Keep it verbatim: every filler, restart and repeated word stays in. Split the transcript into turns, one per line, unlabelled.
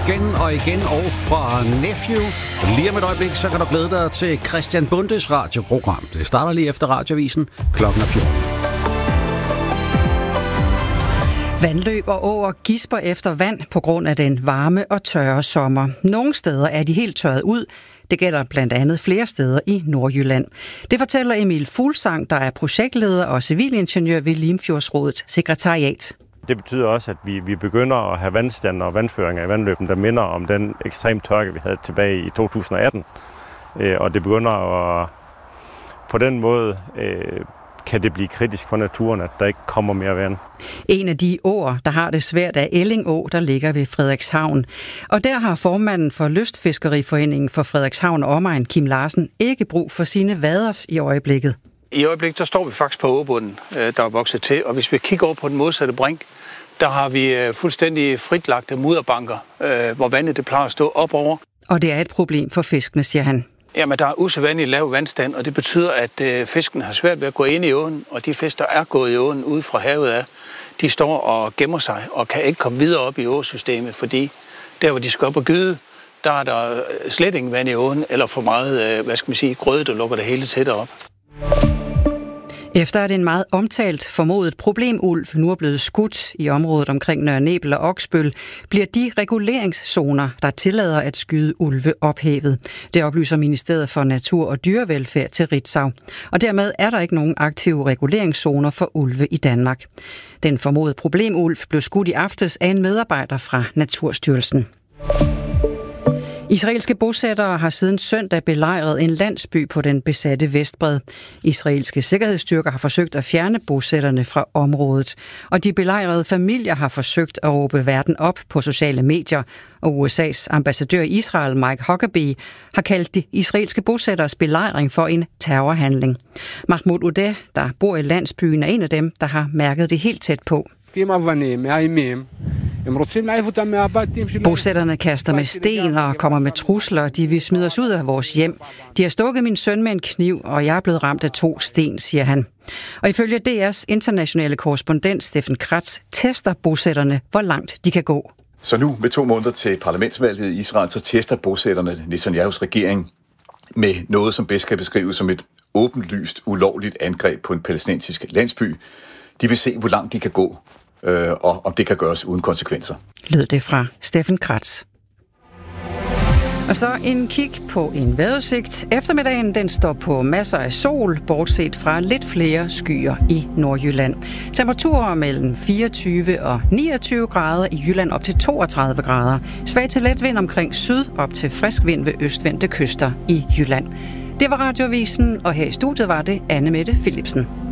igen og igen og fra Nephew. Lige om et øjeblik, så kan du glæde dig til Christian Bundes radioprogram. Det starter lige efter Radioavisen klokken fjorten.
Vandløb og åer gisper efter vand på grund af den varme og tørre sommer. Nogle steder er de helt tørret ud. Det gælder blandt andet flere steder i Nordjylland. Det fortæller Emil Fuglsang, der er projektleder og civilingeniør ved Limfjordsrådets sekretariat.
Det betyder også, at vi, vi begynder at have vandstand og vandføringer i vandløben, der minder om den ekstrem tørke, vi havde tilbage i to tusind atten. Og det begynder at, på den måde øh, kan det blive kritisk for naturen, at der ikke kommer mere vand.
En af de åer, der har det svært, er Elling Å, der ligger ved Frederikshavn. Og der har formanden for Lystfiskeriforeningen for Frederikshavn og omegn, Kim Larsen, ikke brug for sine vaders i øjeblikket.
I øjeblikket der står vi faktisk på åbunden, der er vokset til, og hvis vi kigger over på den modsatte brink, der har vi fuldstændig fritlagte mudderbanker, hvor vandet det plejer at stå op over.
Og det er et problem for fiskene, siger han.
Jamen, der er usædvanligt lav vandstand, og det betyder, at fisken har svært ved at gå ind i åen, og de fisk, der er gået i åen ude fra havet af, de står og gemmer sig og kan ikke komme videre op i åsystemet, fordi der, hvor de skal op og gyde, der er der slet ingen vand i åen, eller for meget, hvad skal man sige, grøde, der lukker det hele tæt op.
Efter at en meget omtalt formodet problemulv nu er blevet skudt i området omkring Nørre Nebel og Oksbøl, bliver de reguleringszoner, der tillader at skyde ulve, ophævet. Det oplyser Ministeriet for Natur og Dyrevelfærd til Ritzau. Og dermed er der ikke nogen aktive reguleringszoner for ulve i Danmark. Den formodede problemulv blev skudt i aftes af en medarbejder fra Naturstyrelsen. Israelske bosættere har siden søndag belejret en landsby på den besatte Vestbred. Israelske sikkerhedsstyrker har forsøgt at fjerne bosætterne fra området, og de belejrede familier har forsøgt at råbe verden op på sociale medier, og U S A's ambassadør i Israel, Mike Huckabee, har kaldt de israelske bosætteres belejring for en terrorhandling. Mahmoud Udeh, der bor i landsbyen, er en af dem, der har mærket det helt tæt på. Bosætterne kaster med sten og kommer med trusler. De vil smide os ud af vores hjem. De har stukket min søn med en kniv, og jeg er blevet ramt af to sten, siger han. Og ifølge D R's internationale korrespondent Steffen Kratz tester bosætterne, hvor langt de kan gå.
Så nu med to måneder til parlamentsvalget i Israel, så tester bosætterne Netanyahus regering med noget, som bedst kan beskrives som et åbenlyst, ulovligt angreb på en palæstinensisk landsby. De vil se, hvor langt de kan gå, øh, og om det kan gøres uden konsekvenser.
Lød det fra Steffen Kratz. Og så en kig på en vejrudsigt. Eftermiddagen den står på masser af sol, bortset fra lidt flere skyer i Nordjylland. Temperaturer mellem fireogtyve og niogtyve grader, i Jylland op til toogtredive grader. Svag til let vind omkring syd, op til frisk vind ved østvendte kyster i Jylland. Det var Radioavisen, og her i studiet var det Anne Mette Philipsen.